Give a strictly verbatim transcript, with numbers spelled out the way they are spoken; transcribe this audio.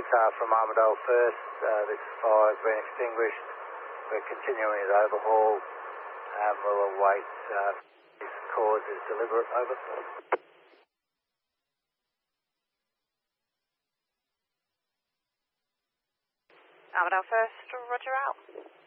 uh, from Armidale First. Uh, this fire has been extinguished. We're continuing with overhaul and we'll await uh, this cause is deliberate. Over. Armidale First, roger out.